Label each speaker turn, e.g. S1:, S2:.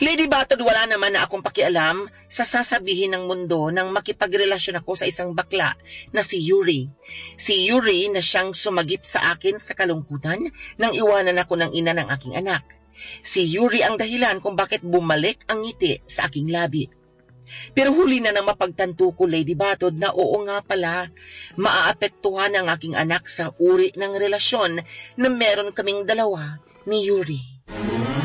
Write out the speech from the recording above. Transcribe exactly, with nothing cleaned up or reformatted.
S1: Lady Batod, wala naman na akong pakialam sa sasabihin ng mundo nang makipagrelasyon ako sa isang bakla na si Yuri. Si Yuri na siyang sumagip sa akin sa kalungkutan nang iwanan ako ng ina ng aking anak. Si Yuri ang dahilan kung bakit bumalik ang ngiti sa aking labi. Pero huli na nang mapagtanto ko, Lady Batod, na oo nga pala, maaapektuhan ang aking anak sa uri ng relasyon na meron kaming dalawa ni Yuri.